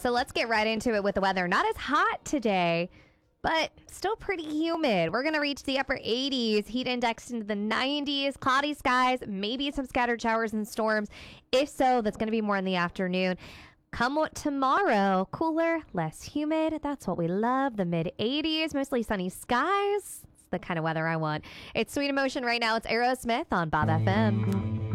So let's get right into it with the weather. Not as hot today, but still pretty humid. We're going to reach the upper 80s, heat index into the 90s, cloudy skies, maybe some scattered showers and storms. If so, that's going to be more in the afternoon. Come tomorrow, cooler, less humid. That's what we love. The mid 80s, mostly sunny skies. It's the kind of weather I want. It's Sweet Emotion right now. It's Aerosmith on Bob FM.